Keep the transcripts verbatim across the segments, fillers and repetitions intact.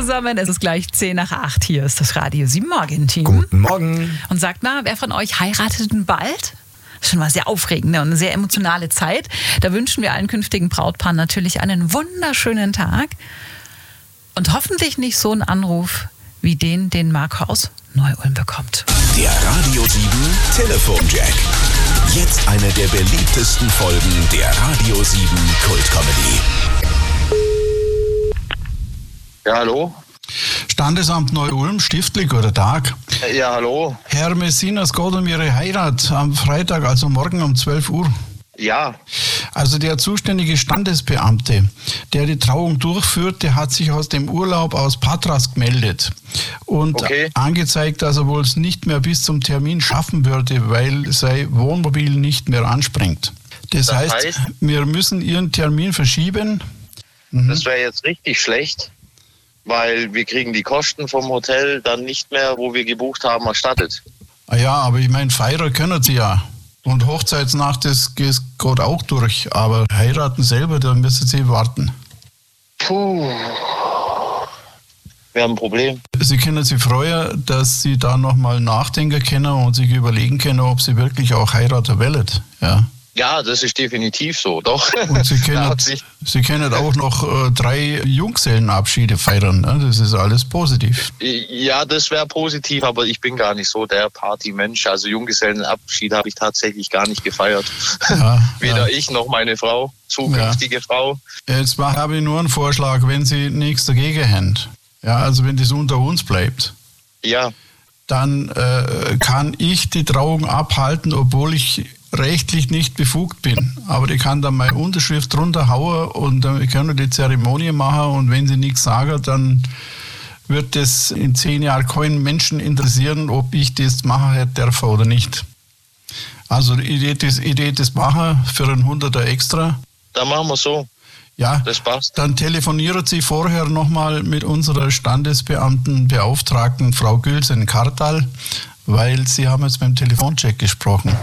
zusammen, es ist gleich zehn nach acht. Hier ist das Radio sieben Morgen-Team. Guten Morgen. Und sagt mal, wer von euch heiratet denn bald? Das ist schon mal sehr aufregend und eine sehr emotionale Zeit. Da wünschen wir allen künftigen Brautpaaren natürlich einen wunderschönen Tag. Und hoffentlich nicht so einen Anruf wie den, den Marco aus Neu-Ulm bekommt. Der Radio sieben Telefonjack. Jetzt eine der beliebtesten Folgen der Radio sieben Kult-Comedy. Ja, hallo? Standesamt Neu-Ulm, Stiftli, guten Tag. Ja, hallo? Herr Messina, es geht um Ihre Heirat am Freitag, also morgen um zwölf Uhr. Ja. Also der zuständige Standesbeamte, der die Trauung durchführt, der hat sich aus dem Urlaub aus Patras gemeldet und okay. angezeigt, dass er wohl es nicht mehr bis zum Termin schaffen würde, weil sein Wohnmobil nicht mehr anspringt. Das, das heißt, heißt, wir müssen Ihren Termin verschieben. Mhm. Das wäre jetzt richtig schlecht, weil wir kriegen die Kosten vom Hotel dann nicht mehr, wo wir gebucht haben, erstattet. Ah ja, aber ich meine, feiern können Sie ja. Und Hochzeitsnacht, das geht auch durch. Aber heiraten selber, da müssen Sie warten. Puh. Wir haben ein Problem. Sie können sich freuen, dass Sie da nochmal nachdenken können und sich überlegen können, ob Sie wirklich auch heiraten wollen. Ja. Ja, das ist definitiv so, doch. Und Sie können, Sie können auch noch äh, drei Junggesellenabschiede feiern. Ne? Das ist alles positiv. Ja, das wäre positiv, aber ich bin gar nicht so der Partymensch. Also Junggesellenabschied habe ich tatsächlich gar nicht gefeiert. Ja, Weder ja. ich noch meine Frau, zukünftige ja. Frau. Jetzt habe ich nur einen Vorschlag, wenn Sie nichts dagegen haben. Ja, also wenn das unter uns bleibt. Ja. Dann äh, kann ich die Trauung abhalten, obwohl ich rechtlich nicht befugt bin. Aber ich kann dann meine Unterschrift drunter hauen und dann können wir die Zeremonie machen und wenn Sie nichts sagen, dann wird das in zehn Jahren keinen Menschen interessieren, ob ich das machen hätte dürfen oder nicht. Also die Idee, das, Idee das machen für einen Hunderter extra. Dann machen wir so. Ja, das passt. Dann telefonieren Sie vorher nochmal mit unserer Standesbeamten Beauftragten Frau Gülsen-Kartal, weil Sie haben jetzt mit dem Telefoncheck gesprochen.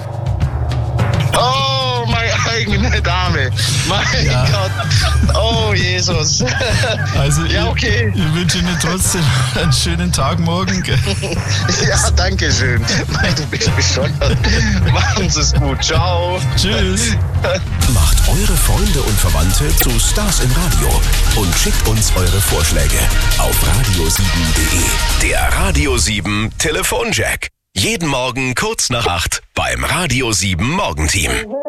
Oh, meine eigene Dame. Mein ja. Gott. Oh, Jesus. Also ja, okay. Ich, ich wünsche Ihnen trotzdem einen schönen Tag morgen. Ja, danke schön. Du bist bescheuert. Machen Sie es gut. Ciao. Tschüss. Macht eure Freunde und Verwandte zu Stars im Radio und schickt uns eure Vorschläge auf radio sieben punkt de. Der Radio sieben Telefonjack. Jeden Morgen kurz nach acht beim Radio sieben Morgenteam.